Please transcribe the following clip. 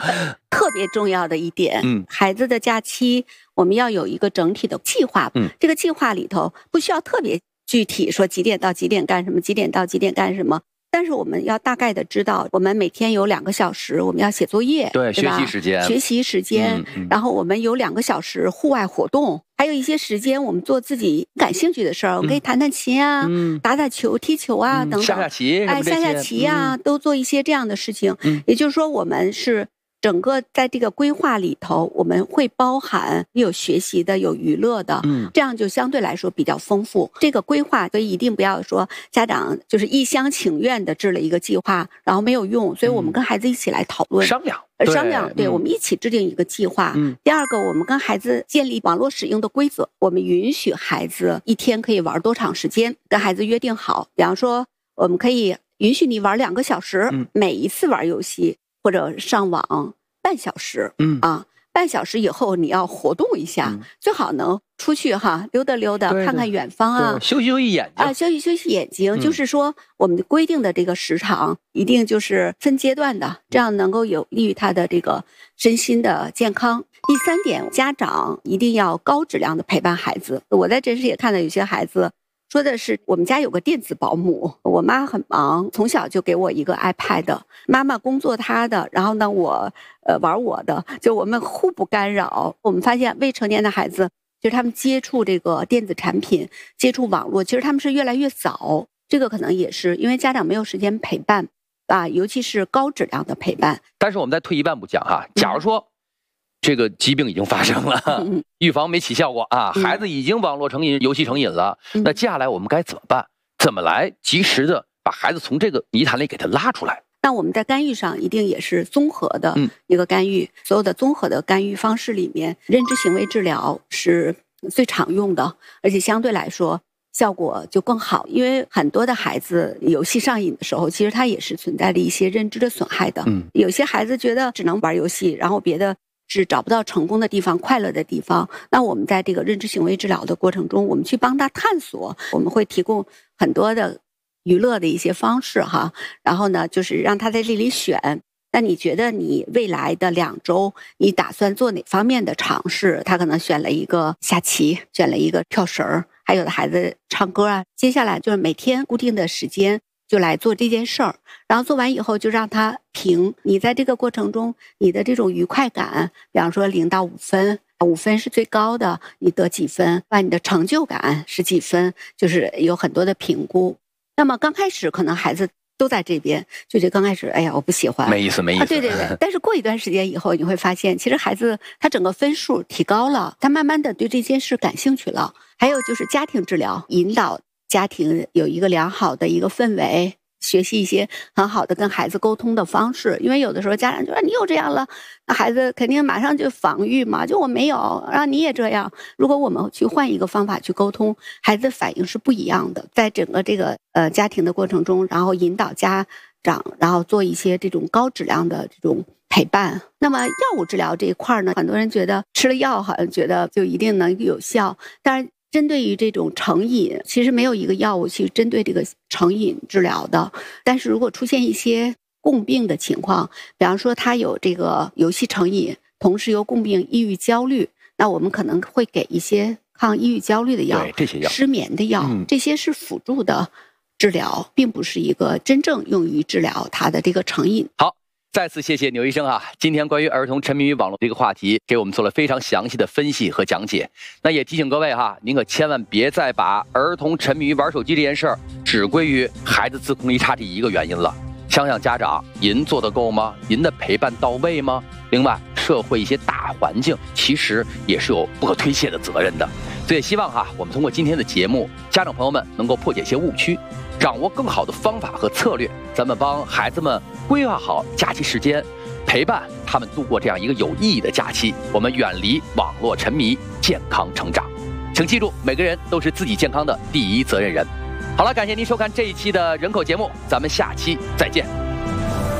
特别重要的一点，孩子的假期我们要有一个整体的计划，这个计划里头不需要特别具体说几点到几点干什么，几点到几点干什么，但是我们要大概的知道，我们每天有2个小时我们要写作业， 对， 对吧？学习时间，然后我们有2个小时户外活动，还有一些时间我们做自己感兴趣的事儿，我们可以弹弹琴啊，打打球、踢球啊，等等， 下下棋， 下下棋啊，都做一些这样的事情。也就是说，我们是整个在这个规划里头，我们会包含有学习的，有娱乐的，这样就相对来说比较丰富。这个规划，所以一定不要说家长就是一厢情愿的制了一个计划，然后没有用，所以我们跟孩子一起来讨论、 商量， 对，我们一起制定一个计划。第二个，我们跟孩子建立网络使用的规则，我们允许孩子一天可以玩多长时间，跟孩子约定好，比方说我们可以允许你玩2个小时，每一次玩游戏或者上网半小时，半小时以后你要活动一下，最好能出去溜达溜达，看看远方啊， 休息休息眼睛休息眼睛。就是说我们规定的这个时长一定就是分阶段的，这样能够有利于他的这个身心的健康。第3点，家长一定要高质量的陪伴孩子。我在真实也看到有些孩子说的是，我们家有个电子保姆，我妈很忙，从小就给我一个 iPad， 妈妈工作她的，然后呢我玩我的，就我们互不干扰。我们发现未成年的孩子，就是他们接触这个电子产品、接触网络，其实他们是越来越早。这个可能也是因为家长没有时间陪伴尤其是高质量的陪伴。 但是我们再退一万步讲假如说这个疾病已经发生了，预防没起效果孩子已经网络成瘾、游戏成瘾了，那接下来我们该怎么办？怎么来及时的把孩子从这个泥潭里给他拉出来？ 那我们在干预上一定也是综合的一个干预，所有的综合的干预方式里面，认知行为治疗是最常用的，而且相对来说效果就更好。因为很多的孩子游戏上瘾的时候，其实他也是存在着一些认知的损害的。有些孩子觉得只能玩游戏，然后别的是找不到成功的地方、快乐的地方。那我们在这个认知行为治疗的过程中，我们去帮他探索，我们会提供很多的娱乐的一些方式然后呢就是让他在这里选，那你觉得你未来的2周你打算做哪方面的尝试？他可能选了一个下棋，选了一个跳绳，还有的孩子唱歌接下来就是每天固定的时间就来做这件事儿，然后做完以后就让他评你在这个过程中你的这种愉快感，比方说0到5分，5分是最高的，你得几分，你的成就感是几分，就是有很多的评估。那么刚开始可能孩子都在这边，就觉得刚开始哎呀我不喜欢， 没意思对。但是过一段时间以后，你会发现其实孩子他整个分数提高了，他慢慢的对这件事感兴趣了。还有就是家庭治疗，引导家庭有一个良好的一个氛围，学习一些很好的跟孩子沟通的方式。因为有的时候家长就说你又这样了，那孩子肯定马上就防御嘛，就我没有让你也这样。如果我们去换一个方法去沟通，孩子反应是不一样的。在整个这个家庭的过程中，然后引导家长，然后做一些这种高质量的这种陪伴。那么药物治疗这一块呢，很多人觉得吃了药好像觉得就一定能有效，但是针对于这种成瘾，其实没有一个药物去针对这个成瘾治疗的。但是如果出现一些共病的情况，比方说他有这个游戏成瘾，同时又共病抑郁焦虑，那我们可能会给一些抗抑郁焦虑的药， 这些药失眠的药，这些是辅助的治疗，并不是一个真正用于治疗他的这个成瘾。 好，再次谢谢牛医生今天关于儿童沉迷于网络这个话题，给我们做了非常详细的分析和讲解。那也提醒各位您可千万别再把儿童沉迷于玩手机这件事儿只归于孩子自控力差这一个原因了。想想家长，您做得够吗？您的陪伴到位吗？另外，社会一些大环境其实也是有不可推卸的责任的。所以希望我们通过今天的节目，家长朋友们能够破解一些误区，掌握更好的方法和策略，咱们帮孩子们规划好假期时间，陪伴他们度过这样一个有意义的假期，我们远离网络沉迷，健康成长。请记住，每个人都是自己健康的第一责任人。好了，感谢您收看这一期的人口节目，咱们下期再见。